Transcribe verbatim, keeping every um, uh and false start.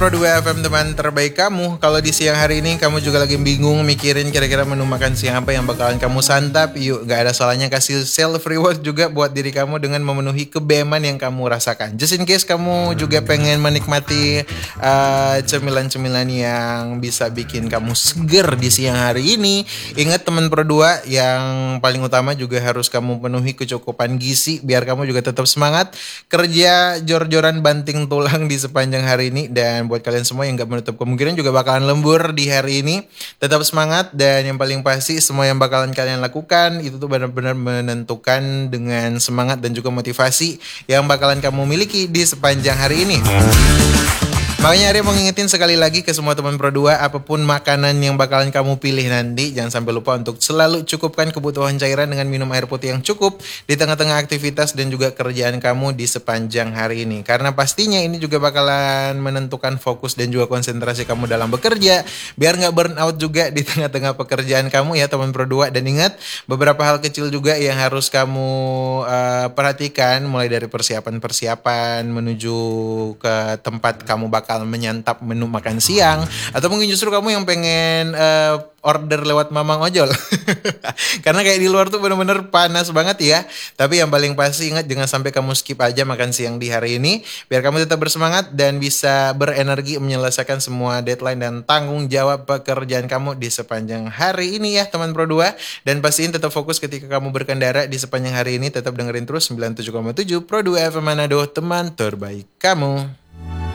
Pro dua F M teman terbaik kamu. Kalau di siang hari ini kamu juga lagi bingung mikirin kira-kira menu makan siang apa yang bakalan kamu santap, yuk gak ada salahnya kasih self reward juga buat diri kamu dengan memenuhi kebeman yang kamu rasakan. Just in case kamu juga pengen menikmati uh, cemilan-cemilan yang bisa bikin kamu seger di siang hari ini, ingat teman Pro dua, yang paling utama juga harus kamu penuhi kecukupan gizi biar kamu juga tetap semangat kerja jor-joran banting tulang di sepanjang hari ini. Dan buat kalian semua yang gak menutup kemungkinan juga bakalan lembur di hari ini, tetap semangat. Dan yang paling pasti semua yang bakalan kalian lakukan itu tuh benar-benar menentukan dengan semangat dan juga motivasi yang bakalan kamu miliki di sepanjang hari ini. Makanya Arya mau ngingetin sekali lagi ke semua teman Pro dua, apapun makanan yang bakalan kamu pilih nanti, jangan sampai lupa untuk selalu cukupkan kebutuhan cairan dengan minum air putih yang cukup di tengah-tengah aktivitas dan juga kerjaan kamu di sepanjang hari ini. Karena pastinya ini juga bakalan menentukan fokus dan juga konsentrasi kamu dalam bekerja, biar nggak burn out juga di tengah-tengah pekerjaan kamu ya teman Pro dua. Dan ingat, beberapa hal kecil juga yang harus kamu uh, perhatikan, mulai dari persiapan-persiapan menuju ke tempat kamu bakal menyantap menu makan siang, atau mungkin justru kamu yang pengen uh, order lewat mamang ojol. Karena kayak di luar tuh bener-bener panas banget ya. Tapi yang paling pasti ingat, jangan sampai kamu skip aja makan siang di hari ini, biar kamu tetap bersemangat dan bisa berenergi menyelesaikan semua deadline dan tanggung jawab pekerjaan kamu di sepanjang hari ini ya teman Pro dua. Dan pastiin tetap fokus ketika kamu berkendara di sepanjang hari ini. Tetap dengerin terus sembilan puluh tujuh koma tujuh Pro dua F M Manado, teman terbaik kamu.